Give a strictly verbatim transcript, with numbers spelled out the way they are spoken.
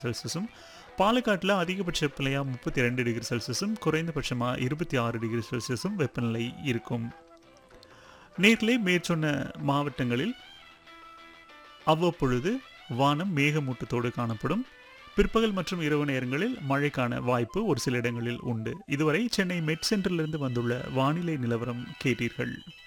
செல்சியஸும், பாலக்காட்டில் அதிகபட்ச வெப்பநிலையாக முப்பத்தி ரெண்டு டிகிரி செல்சியஸும் குறைந்தபட்சமாக இருபத்தி ஆறு டிகிரி செல்சியஸும் வெப்பநிலை இருக்கும். நேர்களே மேற்சொன்ன மாவட்டங்களில் அவ்வப்பொழுது வானம் மேகமூட்டத்தோடு காணப்படும். பிற்பகல் மற்றும் இரவு நேரங்களில் மழைக்கான வாய்ப்பு ஒரு சில இடங்களில் உண்டு. இதுவரை சென்னை மெட் சென்டரிலிருந்து வந்துள்ள வானிலை நிலவரம் கேட்டீர்கள்.